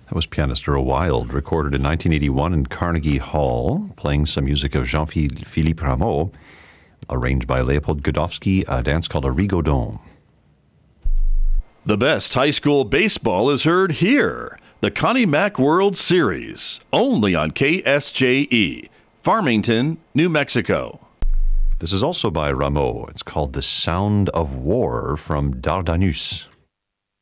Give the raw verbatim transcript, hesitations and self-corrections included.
That was pianist Earl Wild, recorded in nineteen eighty-one in Carnegie Hall, playing some music of Jean-Philippe Rameau, arranged by Leopold Godofsky, a dance called a rigodon. The best high school baseball is heard here. The Connie Mack World Series, only on K S J E, Farmington, New Mexico. This is also by Rameau. It's called The Sound of War from Dardanus.